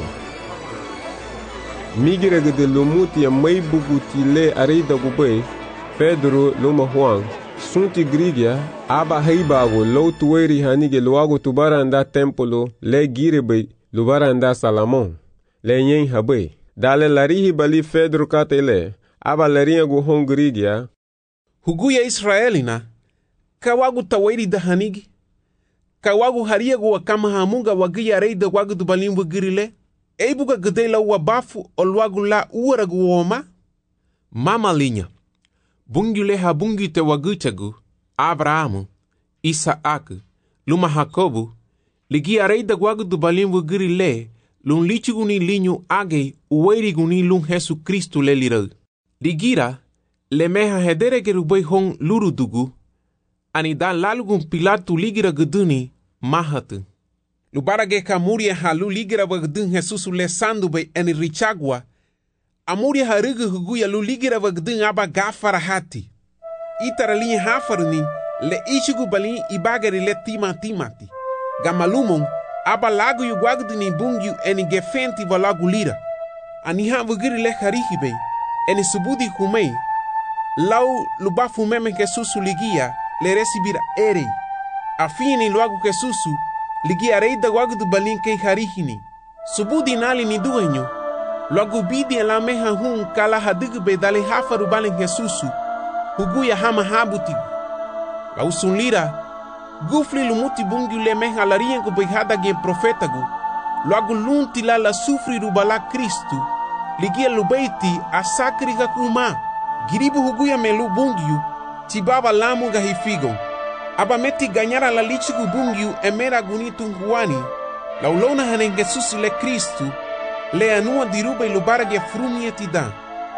migira gede lumuti ya mai buguti le arida gubay Pedro luma huang sunti grigia aba heibago lo tuweri hanige luago tubaranda tempolo le giri bay lubaranda Salamon le nyen habay dale larihi bali Pedro katele aba larinha go hongrigia huguya Israelina kawagu taweri da hanigi kawagu haria go kama hamunga wagia reida wagu do balimbu girile eibuga gedela wa bafu olwagu la uara go woma mama linha bungule ha bungite waguchagu Abrahamu Isaac luma Jacobo ligia reida wagu do balimbu girile lun lichiguni linho age uweri guni lun Yesu Kristu le lira ligira le meha hedere gerubay hong lurudugu ani da lalugun Pilatu ligira geduni mahatu lubarage kamuria halu ligira bagdun Jesus le sandu bay eni richagwa amuria harugu huguya lu ligira bagdun aba gafara hati itara linha hafaruni le ichigu bali ibagari le timati gamalumon aba lagu yu gwagduni bungyu eni gefenti valagu lira ani havugiri le harihi bay eni subudi kumei lau lubafu meme Jesusu ligia le recibir erei afini luagu Jesusu ligia reida wagdu balinke harihini subudi nali ni duenyo luagu bidi la meha hun kala hadigu be dale hafaru balin Jesusu huguya hama habuti lau sunlira gufli lumuti bungu le meha lariengo be hada gen profetagu luagu lunti la sufri rubala Kristu ligia lubeiti asakri kakuma giribu huguya melu bungiu tibaba lamu gahifigo aba meti ganyara la lichigu bungiu emera gunitu huani laulona hanen Jesus le Kristu le anua dirube lubarage frumie tida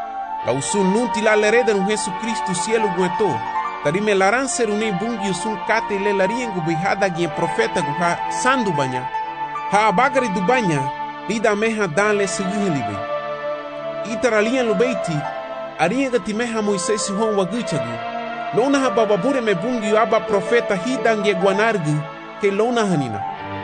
lausun nunti la lereda nu Yesu Kristu cielo gueto tarime laran seruni bungiu sun kate le lariengu bihada gien profeta guha sandu banya ha abagari du banya lida meha dan le seguhelibe itaralia lubeiti arienga timeha Moisés hon waguchagu lona ha bababure me bungi aba profeta hidange guanargu ke lona hanina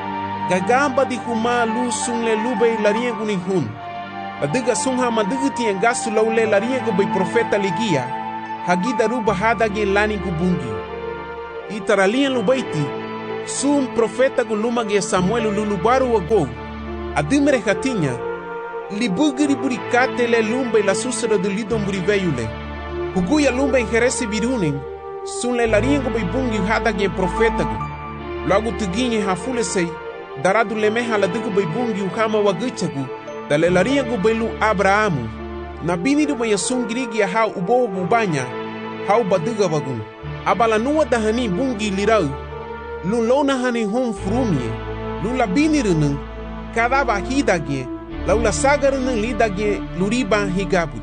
gagamba di kuma lu sunle lube lariengu ni hun adiga sunha madigiti engasu laule lariengu be profeta ligia hagida ruba hadage lani gu bungi itaralian lubaiti, sum profeta guluma ge Samuel lulubaru wago, adimre hatinya, libugiri burikate le lumbe la susero de lidon buriveyule, huguya lumbe injeresi birunin, sun le lariengo beibungi hada ge profeta gu, logo tuginye hafule sei, daradu lemeha la dugu beibungi uhama wagichagu, da le lariengo beilu Abrahamu, na binidu maya sungirigi ya hau ubo bubanya, hau baduga wagun, abala nuwa dahani bungi lirau, lun lona hani hom frumie, lun la binirunung, kadaba hidage, laula sagarunung lidage luriba higaburi.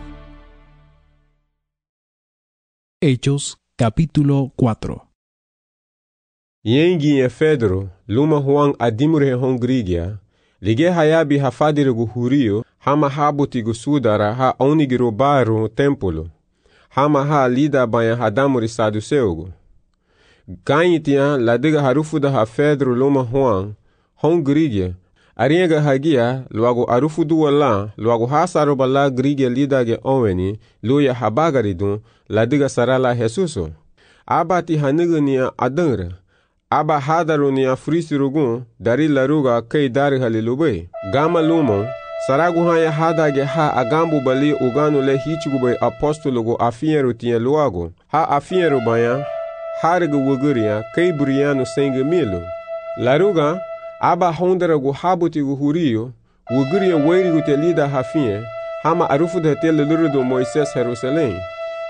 Hechos capítulo 4. Yengi e Pedro, luma huang adimure hongrigia, lige hayabi hafadirigu hurio, hama habutigu sudara ha onigiro baru tempolo, hama ha lida banya hadamuri saduseugu. Ganyitia ladiga harufuda ha Pedro luma huang, hongrigia, ariega hagia, luago arufudu wala, luago hasaroba la grigia lidage oweni, luya habagaridun, ladiga sarala Jesuso. Abati hanigania adangre, aba hadarunia frisirugun, dari laruga kei dari halilube. Gama lumo, saragu haya hadage ha agambu bali uganu le hichigube apostologo afieru tia luago. Ha afieru baya, hariga wuguria kei buriano senge milu. Laruga, aba hondaragu habutigu hurio, wuguria weirigu te lida hafie, hama arufu de te lelurudo Moises Jerusalem.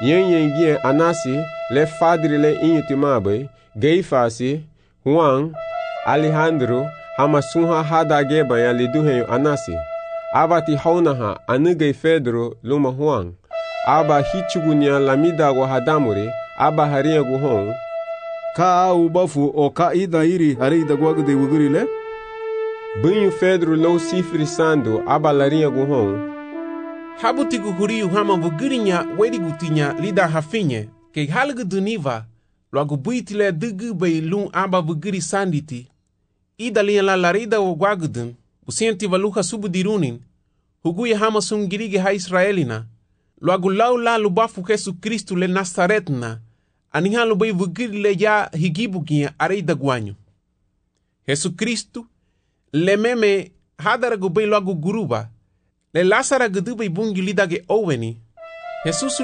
Yen anasi, le fadri le inyutimabe, Geifasi, Juan, Alejandro, hama sunha hadage baya liduheyo anasi. Abati haunaha anugei Pedro luma Juan. Aba hichugunya lamida wa hadamuri, aba haria guhon. Ka ubafu o ka ida iri harida gwagde wugurile? Bunyu Pedro lo sifri sando, aba laria guhon. Habutigu huriu hama vugurinya werigutinya lida hafinye, ke halgu duniva, logo buitile dugu bei lun aba vuguri sanditi, idalia la larida o gwagudun, busienti valuha subudirunin, huguya hama sungirige ha Israelina, logo lau la lubafu Jesu Kristu le Nazaretna, anihan lubei vuguri le ya higibugia areida guanyu. Jesu Kristu, le meme hadaragu bei logo guruba, le Lazara gudube bungi lidage oweni, Jesusu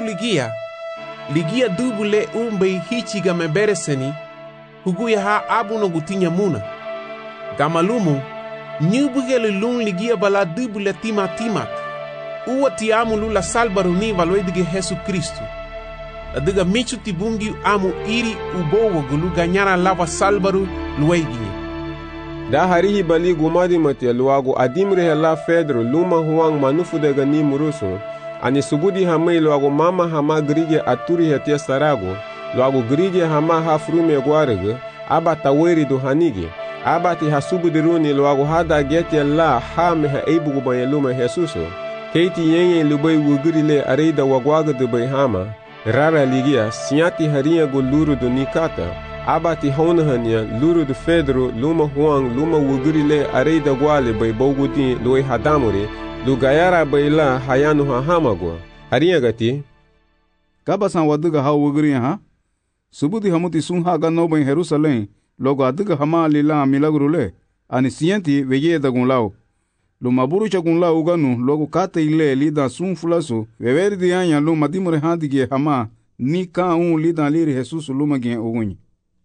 ligia dubu le umbe hichiga mebereseni, huguya ha abuno gutinya muna. Gamalumu, nyubuge le lun ligia bala dubu le timat, uwa tiamu lula salbaruni valoedige Jesu Kristu. Adiga michu tibungi amu iri ubowo gulu ganyara lava salbaru lueginye. Da harihi bali gumadi matia luago adimre la Pedro luma huang manufu de gani murusu, ani subudi hamei luago mama hama grige aturi hatia sarago, luago grige hama hafrume guarege, aba taweri do hanige, aba ti hasubudiruni luago hada getia la hame ha eibugu banya luma Jesuso, keiti yenye lubai wugurile areida wagwaga de bai hama, rara ligia siati haria go luru do nikata, abati honahania luru de Pedro luma huang luma wugurile areida gwale bai bogudi loi hadamuri, lu gayara bai la hayanu hahamago. Haria gati? Kabasan waduga ha wuguria ha? Subudi hamuti sun haga no bai Jerusalem, logo aduga hama lila milagurule, ani sienti veye da gunlao. Luma burucha gunlao uganu, logo kate ile lida sun fulaso, veveri di anya luma dimure handige hama, ni ka lida liri Jesus luma gen ugunyi.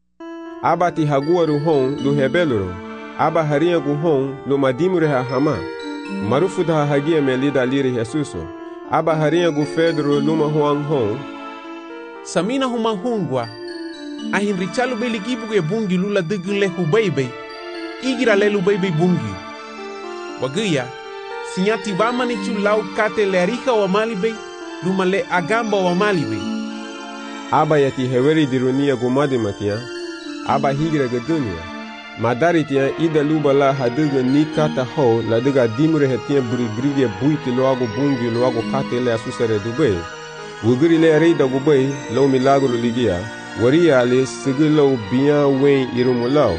Abati haguaru hon lu hebeluro, aba haria gu hon lu madimure ha hama, marufuda ha hagia me lida liri Jesuso, aba haria gu Pedro luma huang hon. Samina huma hungwa, ahin richalu beligibu ge bungi lula dugun le hubeibe, igira le lubeibe bungi. Waguya, sinyati vamani chu lau kate le arika wa malibe, luma le agamba wa malibe. Aba yati heweri dirunia gumadi matia, aba higira gedunia. Madari tia ida luba la haduga ni kata ho la duga dimure hetia burigrige buiti loago bungi loago kate le asusere dube. Wuguri le reida gubei lo milagro ligia, waria le sigilo biya wen irumulau.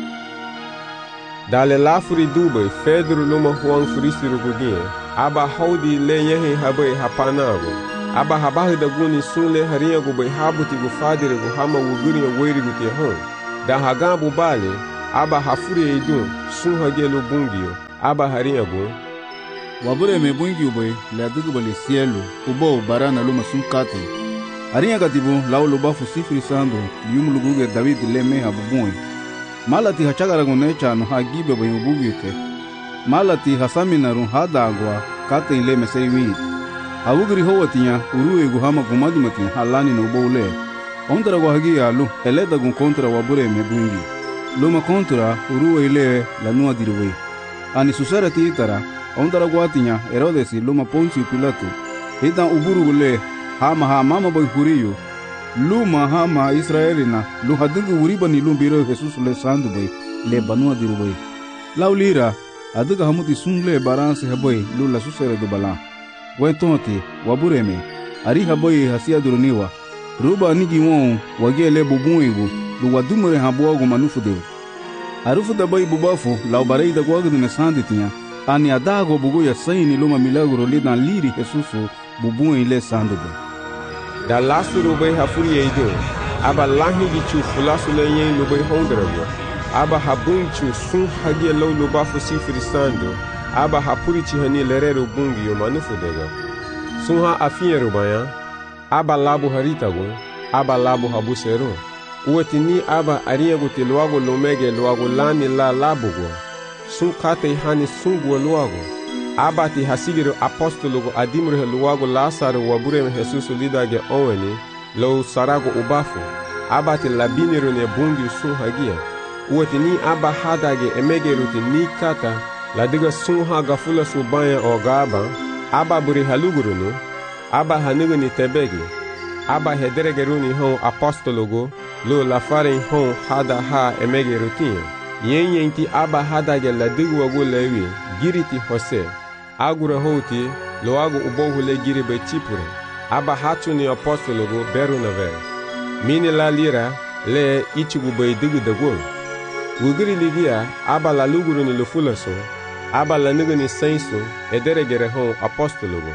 Dale lafuri dube Pedro luma huang frisiru gudie, aba haudi le yehe habe hapanago. aba habahi da guni sunle hariya gu bai habuti gu fadire gu hama wuguri ya wairi gu te hon da hagambu bale aba hafuri idun sun hagelo bungiyo aba hariya gu wabure me bungiyo bai la dugu bali cielo ubo barana luma sun kate hariya gatibu lau luba fusifri sando yum luguge David le me habubun malati hachagara gu necha no hagibe bai ubugite malati hasamina run hadagwa kate ile mesei wit awugri howatia uruwe gu hama gumadimati halani no bole ondra gu hagi alu eleda gu kontra wabure me bungi luma kontra uruwe ile la nua dirwe ani susara titara ondra gu atinya Herodes luma Poncio Pilato ita uburu gule hama mama boy huriyo luma hama Israelina lu hadugu uribani lumbiro Jesus le sandu boy le banua dirwe laulira aduga hamuti sungle baranse haboy lu la susara do bala wentonte wabureme ari haboy hasia duruniwa ruba nigi won wagele bubuigu lu wadumure habogo manufude arufu da boy bubafu la barei da gwagu ne sanditinha ani adago bugu ya saini luma milagro le dan liri Jesusu bubuin le sandugo da lasuru bai hafuri eido aba lahi gichu fulasu le yen lu bai hondrago aba habunchu sun hagie lo lu bafu sifri sando aba hapuri chihani lerero bungi yo manufudega sun ha afiero baya aba labu haritago aba labu habusero uwetini aba ariego te luago lomege luago lani la labugo sun kate hani sungu luago aba ti hasigiro apostologo adimre luago Lazaro wabure Jesus lidage oweni lo sarago ubafu aba ti labiniro ne bungi sun hagia uwetini aba hadage emege ruti ni kata la diga sun haga fula subaya ogaba aba buri halugurunu aba haniguni tebegi aba hederegeruni hon apostologo lo la farin hon hada ha emege rutin yenti aba hadage la digwa go lewi giriti hose agura hoti lo ago ubohule giri be chipure aba hatuni apostologo berunave mini la lira le ichigu be digu dago wugiri ligia aba la luguruni lo fulaso aba la niguni senso ederegere hon apostologo.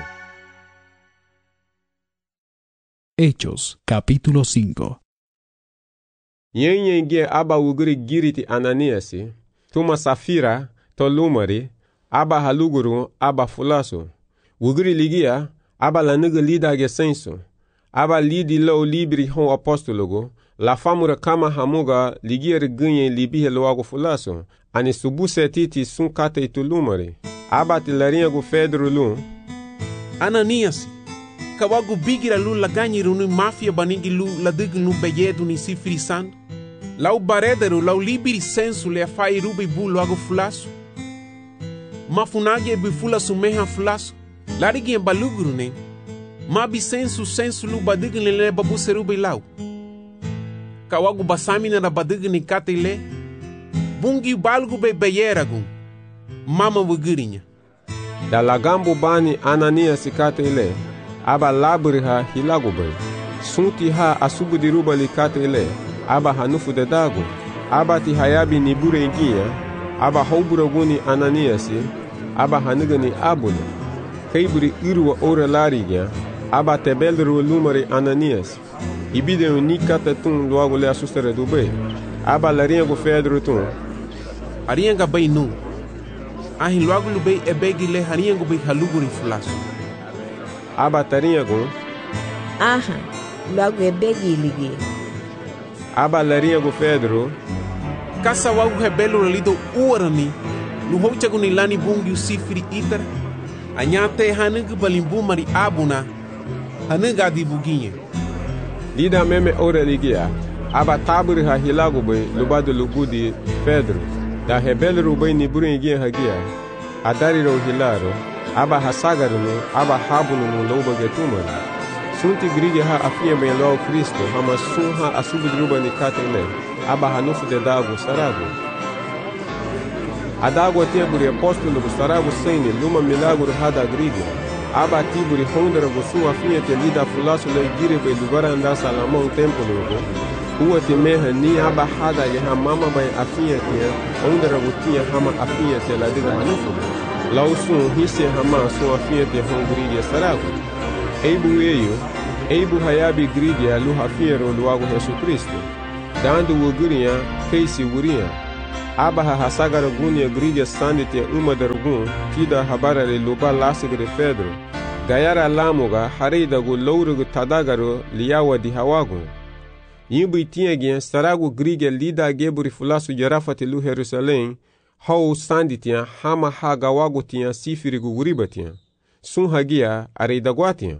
Hechos, capítulo 5. Yenye aba wugiri giriti Ananiasi, tuma Safira, to lumari, aba haluguru, aba fulaso. Wugiri ligia, aba la niga lidage senso, aba lidi lo libri hon apostologo, la famura kama hamuga ligier gunye libihe loago fulaso, ani subuse titi sun kate itulumari, aba tilarinha gu Pedro lu. Ananiasi, kawagu bigira lu laganyi runu mafia banigi lu ladig nu beyedu ni sifri san. Lau baredero lau libiri sensu le afai rubi bu loago fulaso. Mafunagi bi fulaso meha fulaso. Larigi en baluguru ne. Mabi sensu lu badig le babu serubi lau. Kawagu basamina na badig ni kate le. Bungi balgu be beyeragun. Mama wugirinya. Da lagambu bani Ananias kate le. Aba labri ha hilago bay. Sunti ha asubu diruba li kate le. Aba hanufu de dago. Aba ti hayabi ni bure ingia. Aba haubura guni Ananiasi. Aba hanigani abuna. Kaiburi irwa ora larigia. Aba tebeldru lumari Ananias. Ibide ni kate tun luago le asustere dube. Aba larinha go Pedro tun. Arianga bay nu. Ahin luago lubei ebegi le hariango bay haluguri fulaso. Aba tarinha go. Aha, luago ebegi ligi. Aba larinha go Pedro. Kasa wago rebelo lido uarani. Luhochago ni lani bungi usifri itar. Anyate hanugu balimbu mari abuna. Hanuga di buginye. Lida meme ora ligia. Aba taburi ha hilago bay lubado lugudi Pedro. Da hebelru bay ni buringi hagia. Adariro hilaro. Aba hasagaruno. Aba habuno loba getumani. Sunti grige ha afia ben lo Cristo. Hama sun ha asubudruba ni katele. Aba hanufu de dago sarago. Adago teburi apostolo sarago sene. Luma milagro hada grige. Aba tiburi hondra go sun afia te lida fulaso le gire be lugara anda salamon templo go. Uwa te meha ni aba hada ye ha mama bay afia te ondra gutia hama afia te la diga hanufu. Lausun hisse hama sun afia te hongri ye sarago. eibu eyo, eibu hayabi grigia lu hafiero luago Yesu Kristo. Dando wuguria, keisi wuria. Aba hasagara gunia grigia sanditia umadargun, tida habarare luba lasigre Pedro. Gayara lamuga haridagu lourugu tadagaru liawa di hawagu. Yimbu itiagia saragu grigia lida geburi fulasu jarafati lu Jerusalém, hau sanditia hama hagawagu tia sifirigu uribatia. Sun hagia areidaguatia.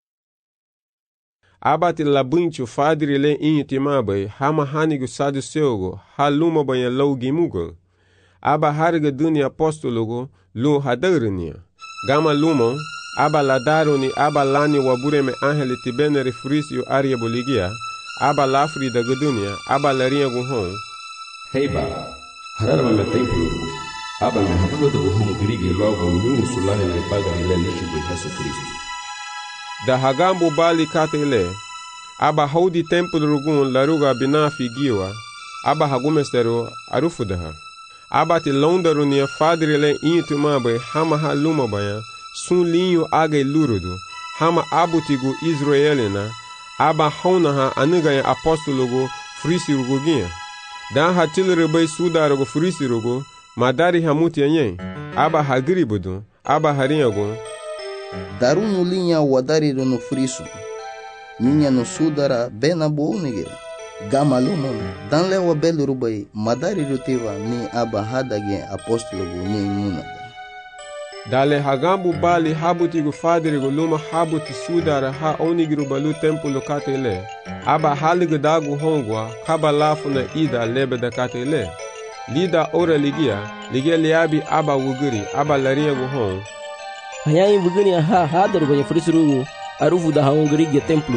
Abati labunchu fadri le intimabai hama hanigu saduceugo haluma banha lougimugo. Aba harga dunia apostologo lu hadarnia. Gama lumon aba ladaroni aba lani wabureme angeli tibenere frisio aria boligia. Aba lafri da gudunia aba larinha guhon. Heiba hararma me templo aba me habugo da guhon grigi logo nyunu sulane le paga ile lishi bu Yesu Kristo. Da hagambo bali katele aba haudi templo rugun laruga binafi giwa aba hagumestero arufudaha aba ti londaru nia fadrile intumabe hama haluma baya sun linho aga lurudu hama abutigu israelina aba haunaha anugaya apostologo frisirugugia dan hatilrebe sudarugo frisirugo madari hamuti yen aba hagribudu aba harinhago Darunu linha wadariru no friso. Ninha no sudara bena bounige. Gamaluma dan lewa belurubai madariru tiva ni aba hadage apostologo ni imunaga. Dale hagambu bali habutigu fadirigu luma habuti sudara ha onigiru balu templo katele. Aba haligu dagu hongwa kabalafu na ida lebeda katele. Lida ora ligia liabi aba wuguri aba larinha guhon. Hayain vugani ha hadar banha frisurugu arufu da haungri templo.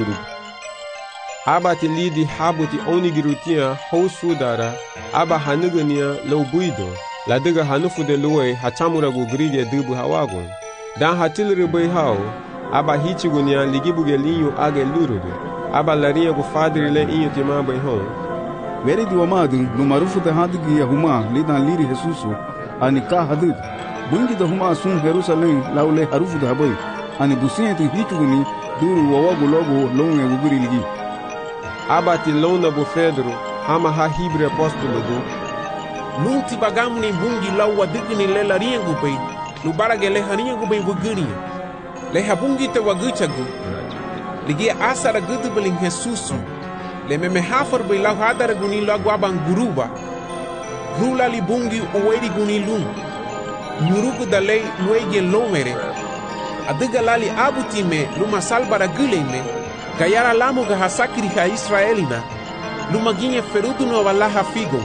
Abati lidi habuti onigirutia ho sudara aba hanugania lobuido la diga hanufu de loe hatamura gu grige dubu hawagon dan hatilri bai hao aba hichigunia ligibuge linho aga lurudu aba larinha gu fadri le inho tima bai hon Veri di wamadu no marufu de hadigi ya huma lidan liri Jesusu ani ka hadid bungi da huma sun Jerusalém laule harufu da bai ani businti hichuguni duru wawagu logo longe wuguri ligi abati lona bu Pedro hama ha hibre apostolo do Nunti bagamu ni bungi lau wadigni le larinha gubai lubarage le harinha gubai wuguri le habungi te waguchagu ligi asara gudu belin Jesusu le meme hafar bai lau hadara guni lagu aban guruba rula li bungi uweri guni lum nyurugu da lei luege lomere adiga lali abutime luma salbara guleme gayara lamu ga hasakiri ha Israelina luma ginye ferudu no valaha figon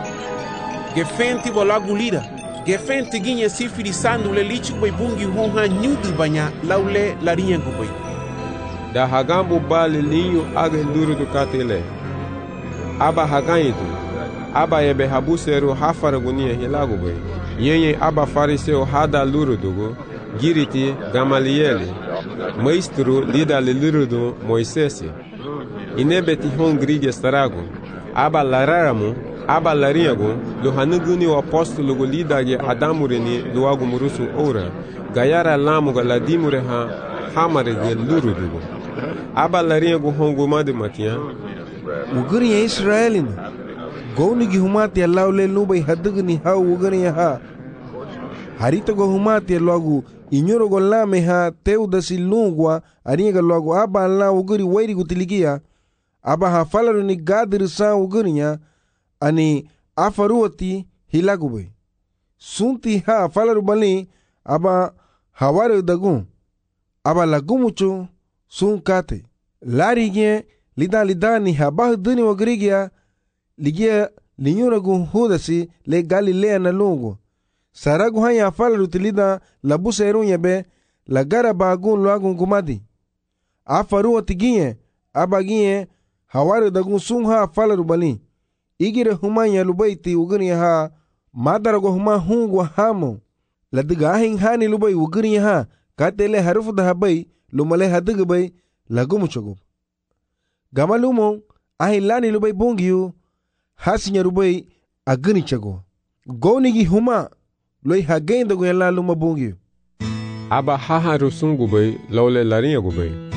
gefenti bolagu lira gefenti ginye sifiri sandu le lichi bai bungi honha nyudu banya laule larinha gubai da hagambu bali linho aga luru do katele aba haganyidu aba ebe habuseru hafaragunia hilagu bai yenye aba fariseu hada luru dugo giriti Gamalieli maestro lida le luru do Moisés inebeti hongrigue starago aba lararamu aba larinhago lo hanuguni o apostolo go lidage adamureni luago murusu ora gayara lamuga ladimure ha hamarege luru dugo aba larinhago hongo made matia uguri ya Israelina gownigi humati laule nubai hadugni ha uguri ha harita go humati logo inyoro go lame ha teudasi lungwa aringa logo aba la uguri wairi gutiligia aba ha falaru ni gadir sa ugurinya ani afaruati hilagube sunti ha falaru bali aba hawaru dagun aba lagumucho sunkate larige lida ni habah duni wagrigia ligia linyura gun hudasi le Galilea na lungu saragu haya falaru tilida labusa erunya be la garaba gun luagun gumadi afaruati ginye aba ginye hawaru dagun sun ha falaru bali igire humanya lubaiti uguni ha madarago huma hungwa hamo ladiga ahin hani lubai uguni ha katele harufu da habai lumale hadiga bai lagumuchogo gamalumo ahilani lubai bungiyu hasinya lubai aguni chago gonigi huma loi hagenda go yalla luma bungiyu aba haha rusungu bai laule larinha gubai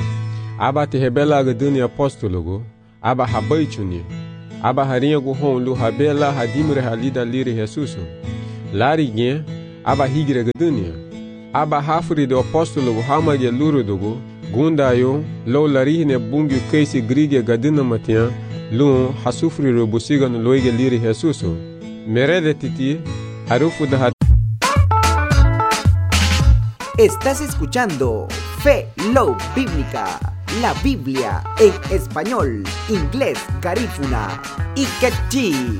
aba te hebela gaduni apostologo, aba habaichuni, aba harinha go hon lu habela hadimre halida liri Jesuso. Lari gen, aba higre gadunia, aba hafuri do apostologo hamage lurudogo, gundayo, lo larihne bungyu keisi grige gadina matia, lu hasufri robusiga no loige liri Jesuso. Merede titi, arufu da. Estás escuchando Fe Love Bíblica, la Biblia en español, inglés, garífuna y quechí.